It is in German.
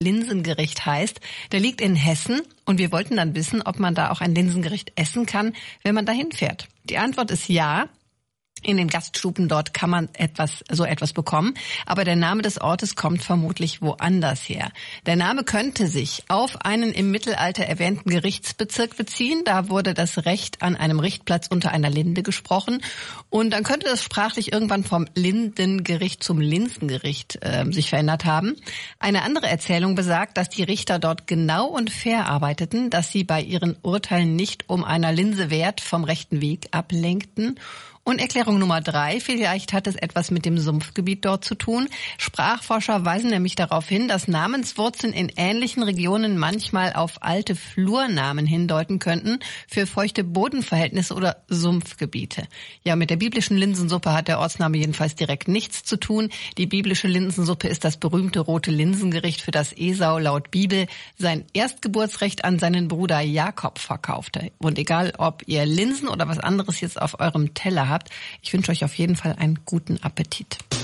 Linsengericht heißt. Der liegt in Hessen und wir wollten dann wissen, ob man da auch ein Linsengericht essen kann, wenn man dahin fährt. Die Antwort ist ja. In den Gaststuben dort kann man so etwas bekommen, aber der Name des Ortes kommt vermutlich woanders her. Der Name könnte sich auf einen im Mittelalter erwähnten Gerichtsbezirk beziehen. Da wurde das Recht an einem Richtplatz unter einer Linde gesprochen und dann könnte es sprachlich irgendwann vom Lindengericht zum Linsengericht sich verändert haben. Eine andere Erzählung besagt, dass die Richter dort genau und fair arbeiteten, dass sie bei ihren Urteilen nicht um einer Linse Wert vom rechten Weg ablenkten. Und Erklärung Nummer 3, vielleicht hat es etwas mit dem Sumpfgebiet dort zu tun. Sprachforscher weisen nämlich darauf hin, dass Namenswurzeln in ähnlichen Regionen manchmal auf alte Flurnamen hindeuten könnten für feuchte Bodenverhältnisse oder Sumpfgebiete. Ja, mit der biblischen Linsensuppe hat der Ortsname jedenfalls direkt nichts zu tun. Die biblische Linsensuppe ist das berühmte rote Linsengericht, für das Esau laut Bibel sein Erstgeburtsrecht an seinen Bruder Jakob verkaufte. Und egal, ob ihr Linsen oder was anderes jetzt auf eurem Teller habt, ich wünsche euch auf jeden Fall einen guten Appetit.